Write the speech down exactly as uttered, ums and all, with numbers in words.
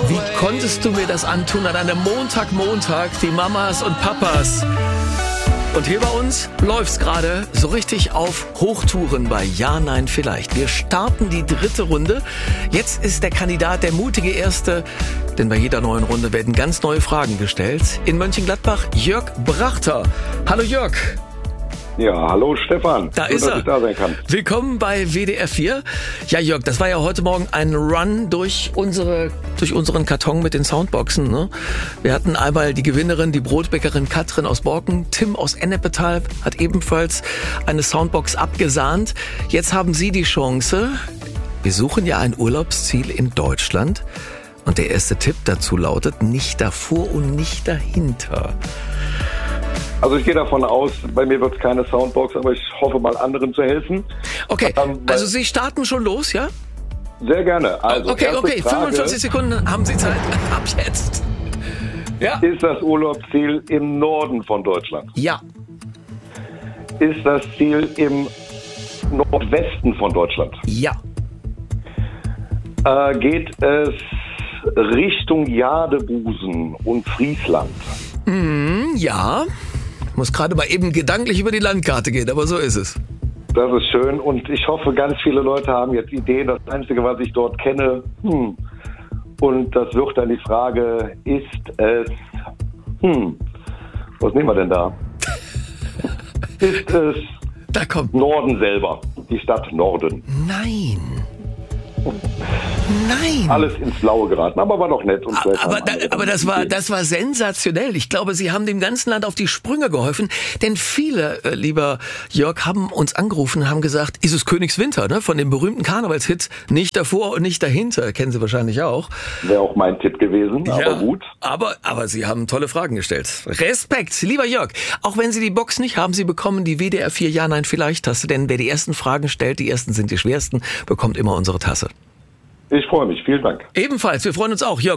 Wie konntest du mir das antun an einem Montag, Montag, die Mamas und Papas? Und hier bei uns läuft's gerade so richtig auf Hochtouren bei Ja, Nein, Vielleicht. Wir starten die dritte Runde. Jetzt ist der Kandidat der mutige Erste, denn bei jeder neuen Runde werden ganz neue Fragen gestellt. In Mönchengladbach Jörg Brachter. Hallo Jörg. Ja, hallo Stefan. Da Schön, ist er. dass ich da sein kann. Willkommen bei W D R vier. Ja Jörg, das war ja heute Morgen ein Run durch unsere, durch unseren Karton mit den Soundboxen. Ne? Wir hatten einmal die Gewinnerin, die Brotbäckerin Katrin aus Borken. Tim aus Ennepetal hat ebenfalls eine Soundbox abgesahnt. Jetzt haben Sie die Chance. Wir suchen ja ein Urlaubsziel in Deutschland. Und der erste Tipp dazu lautet, nicht davor und nicht dahinter. Also ich gehe davon aus, bei mir wird es keine Soundbox, aber ich hoffe mal anderen zu helfen. Okay, ähm, also Sie starten schon los, ja? Sehr gerne. Also, okay, erste okay, Frage, fünfundvierzig Sekunden haben Sie Zeit. Ab jetzt. Ja. Ist das Urlaubsziel im Norden von Deutschland? Ja. Ist das Ziel im Nordwesten von Deutschland? Ja. Äh, geht es Richtung Jadebusen und Friesland? Mm, ja. Muss gerade mal eben gedanklich über die Landkarte gehen, aber so ist es. Das ist schön und ich hoffe, ganz viele Leute haben jetzt Ideen. Das Einzige, was ich dort kenne, hm, und das wird dann die Frage, ist es, hm, was nehmen wir denn da? Ist es Da kommt. Norden selber, die Stadt Norden? Nein. Nein. Alles ins Blaue geraten, aber war doch nett. Und vielleicht Aber, haben da, andere aber das war, Ideen. das war sensationell. Ich glaube, Sie haben dem ganzen Land auf die Sprünge geholfen. Denn viele, äh, lieber Jörg, haben uns angerufen und haben gesagt, ist es Königswinter, ne? Von dem berühmten Karnevalshit. Nicht davor und nicht dahinter. Kennen Sie wahrscheinlich auch. Wäre auch mein Tipp gewesen, aber gut. Aber, aber Sie haben tolle Fragen gestellt. Respekt, lieber Jörg. Auch wenn Sie die Box nicht haben, Sie bekommen die W D R vier Ja, Nein, Vielleicht-Taste. Denn wer die ersten Fragen stellt, die ersten sind die schwersten, bekommt immer unsere Tasse. Ich freue mich. Vielen Dank. Ebenfalls, wir freuen uns auch. Jörg,